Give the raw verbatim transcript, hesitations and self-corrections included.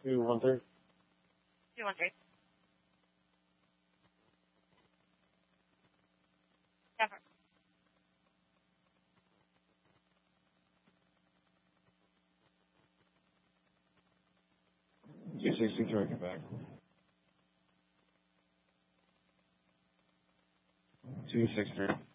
Two one three. Two one three. Never. Two sixty three. Get back. Two six three.